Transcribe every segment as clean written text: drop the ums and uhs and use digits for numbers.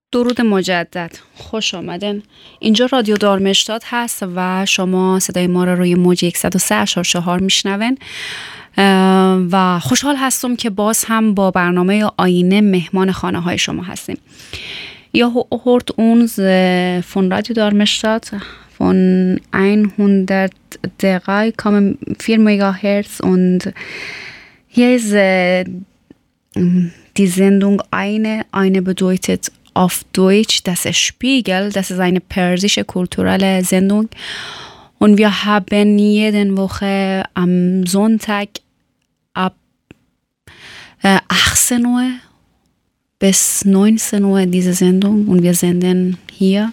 درود مجدد، خوش آمدن. اینجا رادیو دارمشتاد هست و شما صدای ما را روی موج 103.4 میشنون و خوشحال هستم که باز هم با برنامه آینه مهمان خانه های شما هستیم. Jag har hört uns von Radio Darmstadt von 103,4 MHz und hier ist die Sendung eine bedeutet auf Deutsch, das ist Spiegel, das ist eine persische kulturelle Sendung und wir haben jede Woche am Sonntag ab 18 Uhr bis 19 Uhr diese Sendung und wir senden hier.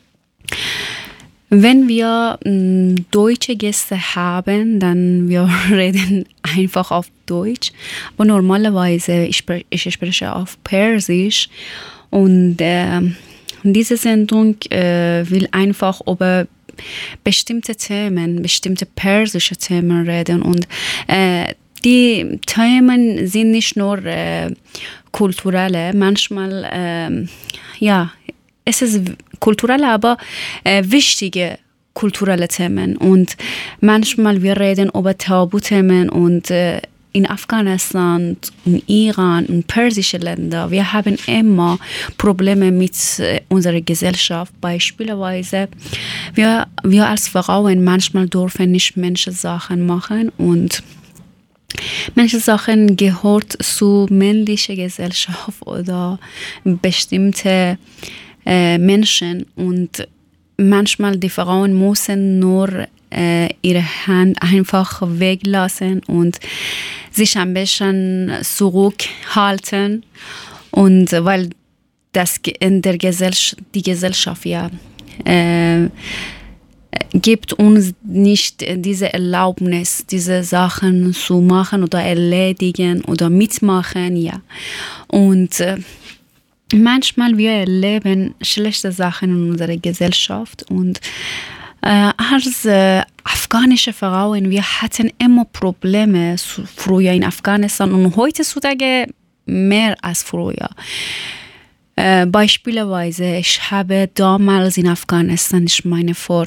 Wenn wir deutsche Gäste haben, dann wir reden einfach auf Deutsch. Aber normalerweise ich spreche auf Persisch und diese Sendung will einfach über bestimmte Themen, bestimmte persische Themen reden und die Themen sind nicht nur kulturelle, manchmal es ist kulturelle, aber wichtige kulturelle Themen und manchmal wir reden über Tabuthemen und in Afghanistan, in Iran, in persische Länder, wir haben immer Probleme mit unserer Gesellschaft. Beispielsweise, wir als Frauen manchmal dürfen nicht manche Sachen machen und manche Sachen gehört zu männlicher Gesellschaft oder bestimmte Menschen und manchmal die Frauen müssen nur ihre Hand einfach weglassen und sich ein bisschen zurückhalten und weil das in der die Gesellschaft gibt uns nicht diese Erlaubnis, diese Sachen zu machen oder erledigen oder mitmachen, ja. Und manchmal wir erleben schlechte Sachen in unserer Gesellschaft und als afghanische Frauen, wir hatten immer Probleme früher in Afghanistan und heutzutage mehr als früher. Beispielsweise, ich habe damals in Afghanistan, ich meine vor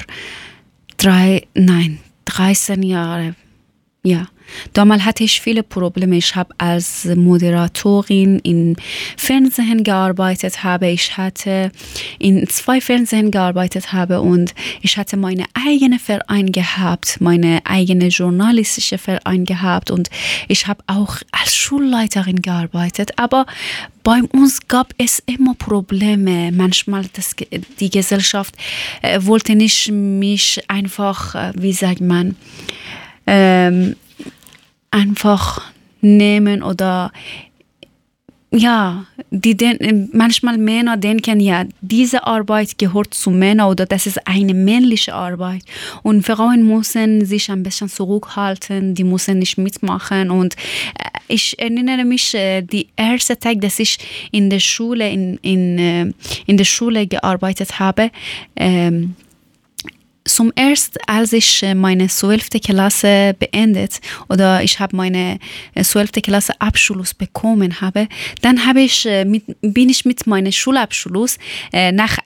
13 Jahren, ja, damals hatte ich viele Probleme. Ich habe als Moderatorin im Fernsehen gearbeitet, ich hatte in 2 Fernsehen gearbeitet und ich hatte meine eigene Verein gehabt, meine eigene journalistische Verein gehabt und ich habe auch als Schulleiterin gearbeitet, aber bei uns gab es immer Probleme. Manchmal die Gesellschaft wollte nicht mich einfach, wie sagt man, einfach nehmen oder ja, manchmal Männer denken, ja, diese Arbeit gehört zu Männern oder das ist eine männliche Arbeit und Frauen müssen sich ein bisschen zurückhalten, die müssen nicht mitmachen und ich erinnere mich, die erste Tag, dass ich in der Schule, in der Schule gearbeitet habe, zum ersten, als ich meine 12. Klasse beendet oder ich habe meine 12. Klasse Abschluss bekommen habe, dann bin ich mit meinem Schulabschluss nach